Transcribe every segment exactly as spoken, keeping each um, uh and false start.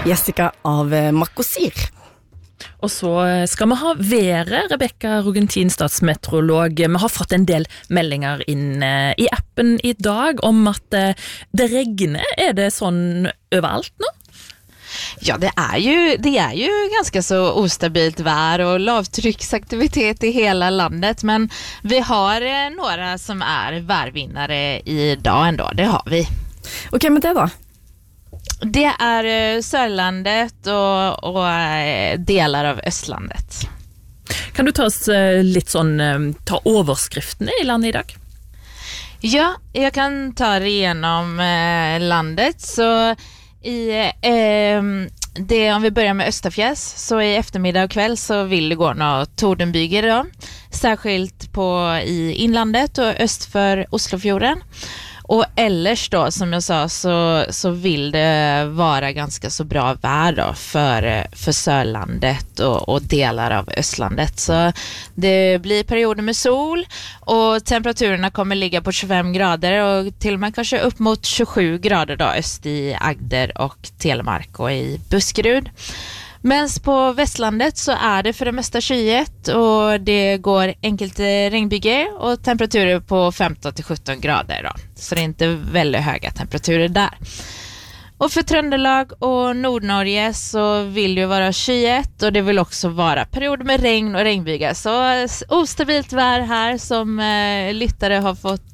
Jessica av Makosir. Og så skal vi ha været, Rebecca Rogentin, statsmeteorolog. Vi har fått en del meldinger inn i appen i dag om at det regner. Er det sånn overalt nå? Ja, det är ju det är ju ganska så ostabilt vær och lavtrycksaktivitet i hela landet, men vi har eh, några som är värvinnare idag ändå, det har vi. Och vem är det då? Det är eh, Sörlandet och, och eh, delar av Östlandet. Kan du ta oss eh, litt sånn, eh, ta overskriftene i landet idag? Ja, jag kan ta det igenom eh, landet, så I, eh, det, om vi börjar med Österfjäs, så i eftermiddag och kväll så vill det gå några tordenbyger då, särskilt på i inlandet och öst för Oslofjorden. Och ellers då, som jag sa, så, så vill det vara ganska så bra vär då för, för Sörlandet och, och delar av Östlandet. Så det blir perioder med sol och temperaturerna kommer ligga på tjugofem grader och till och med kanske upp mot tjugosju grader då, öst i Agder och Telemark och i Buskerud. Men på Västlandet så är det för det mesta skyet och det går enkelt regnbyge och temperaturer på femton till sjutton grader då. Så det är inte väldigt höga temperaturer där. Och för Trøndelag och Nordnorge så vill det ju vara skyet och det vill också vara perioder med regn och regnbyge. Så ostabilt vär här som eh, lyttare har fått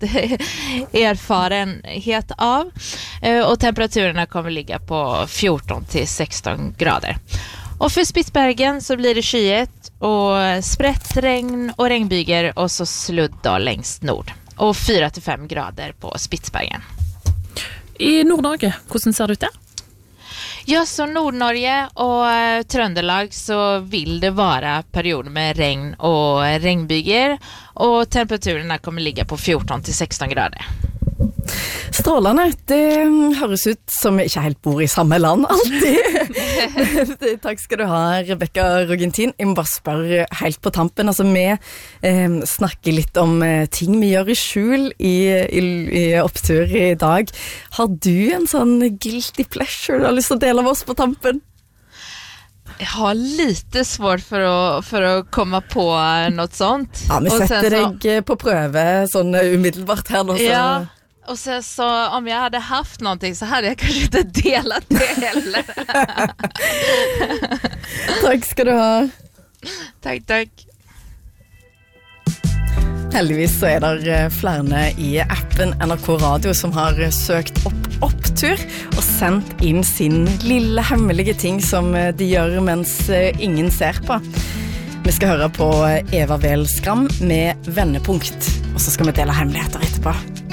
erfarenhet av. Eh, och temperaturerna kommer ligga på fjorton till sexton grader. Och för Spitsbergen så blir det skyet och sprätt regn och regnbyger och så sludd då längst nord. Och fyra till fem grader på Spitsbergen. I Nord-Norge, hvordan ser det ut der? Ja, så Nord-Norge och Trøndelag så vill det vara perioder med regn och regnbyger och temperaturerna kommer ligga på fjorton till sexton grader. Strålende, det høres ut som vi ikke helt bor i samme land alltid. Takk skal du ha, Rebecca Rogentin. Jeg må bare spørre helt på tampen. Altså, vi eh, snakker litt om eh, ting vi gjør i skjul i, i, i opptur i dag. Har du en sånn guilty pleasure du har lyst til å dele av oss på tampen? Jag har lite svårt för att, för att komma på något sånt. Ja, vi setter deg så på prøve sånn umiddelbart her nå. Så. Ja. Och sen så om jag hade haft någonting så hade jag kanske inte delat det heller. Tack ska du ha. Tack, tack. Heldigvis så er det flere i appen N R K Radio som har søkt opp opptur og sendt inn sin lille hemmelige ting som de gjør mens ingen ser på. Vi skal høre på Eva Vel Skram med Vendepunkt, og så skal vi dele hemmeligheter etterpå.